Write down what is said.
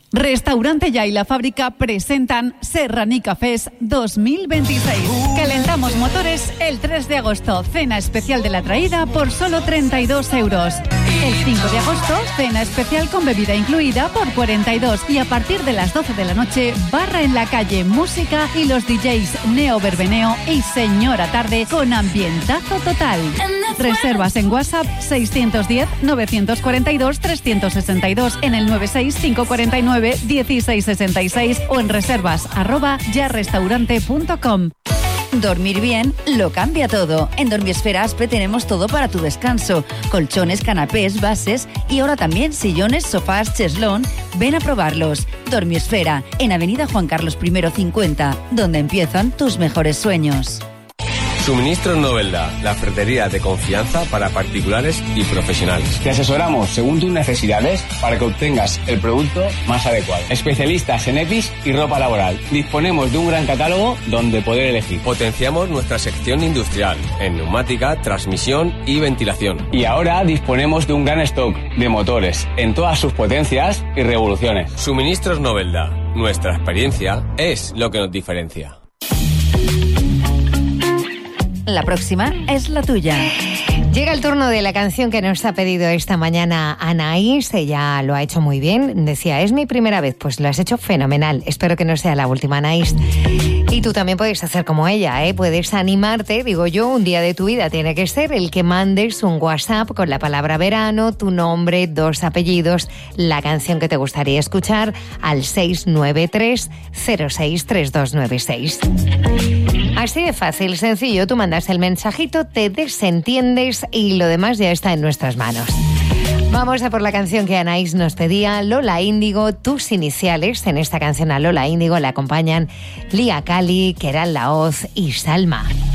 Restaurante Ya y La Fábrica presentan Serranica Fest 2026. Calentamos motores el 3 de agosto. Cena especial de la traída por solo 32 euros. El 5 de agosto, cena especial con bebida incluida por 42. Y a partir de las 12 de la noche, barra en la calle, música y los DJs Neo Verbeneo y Señora Tarde con ambientazo total. Reservas en WhatsApp 610-942-362 en el 96549-1666 o en reservas@yarrestaurante.com. Dormir bien lo cambia todo. En Dormiesfera Aspe tenemos todo para tu descanso. Colchones, canapés, bases y ahora también sillones, sofás, cheslón. Ven a probarlos. Dormiesfera, en Avenida Juan Carlos I 50, donde empiezan tus mejores sueños. Suministros Novelda, la ferretería de confianza para particulares y profesionales. Te asesoramos según tus necesidades para que obtengas el producto más adecuado. Especialistas en EPIs y ropa laboral. Disponemos de un gran catálogo donde poder elegir. Potenciamos nuestra sección industrial en neumática, transmisión y ventilación. Y ahora disponemos de un gran stock de motores en todas sus potencias y revoluciones. Suministros Novelda, nuestra experiencia es lo que nos diferencia. La próxima es la tuya. Llega el turno de la canción que nos ha pedido esta mañana Anaís. Ella lo ha hecho muy bien. Decía, es mi primera vez. Pues lo has hecho fenomenal. Espero que no sea la última, Anaís. Y tú también puedes hacer como ella, ¿eh? Puedes animarte, digo yo, un día de tu vida tiene que ser el que mandes un WhatsApp con la palabra verano, tu nombre, 2 apellidos, la canción que te gustaría escuchar al 693 063296. Así de fácil, sencillo, tú mandas el mensajito, te desentiendes y lo demás ya está en nuestras manos. Vamos a por la canción que Anaís nos pedía, Lola Índigo, tus iniciales. En esta canción a Lola Índigo le acompañan Lía Cali, Keral Laoz y Salma.